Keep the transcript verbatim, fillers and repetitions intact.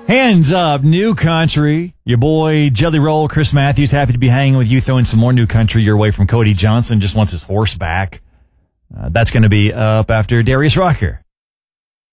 Hands up, new country. Your boy, Jelly Roll, Chris Matthews, happy to be hanging with you, throwing some more new country your way from Cody Johnson. Just wants his horse back. Uh, that's going to be up after Darius Rucker.